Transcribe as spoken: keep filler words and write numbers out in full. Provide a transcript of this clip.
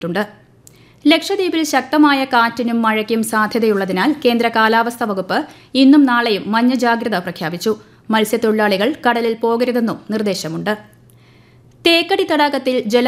ട്ടുണ്ട്. ലക്ഷദ്വീപിൽ ശക്തമായ കാറ്റിനും മഴയ്ക്കും സാധ്യതയുള്ളതിനാൽ കേന്ദ്ര കാലാവസ്ഥാ വകുപ്പ് ഇന്നും നാളെയും മഞ്ഞ ജാഗ്രത പ്രഖ്യാപിച്ചു. മത്സ്യത്തൊഴിലാളികൾ കടലിൽ പോകരുതെന്നും നിർദ്ദേശമുണ്ട്. തേക്കടി തടാകത്തിൽ ജല